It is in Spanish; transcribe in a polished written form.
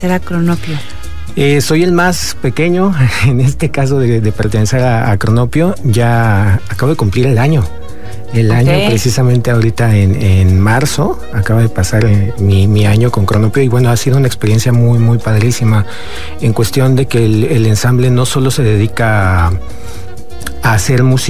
será Cronopio? Soy el más pequeño, en este caso, de pertenecer a Cronopio. Ya acabo de cumplir el año. Año precisamente ahorita en marzo, acaba de pasar mi año con Cronopio y bueno, ha sido una experiencia muy, muy padrísima en cuestión de que el ensamble no solo se dedica a hacer música,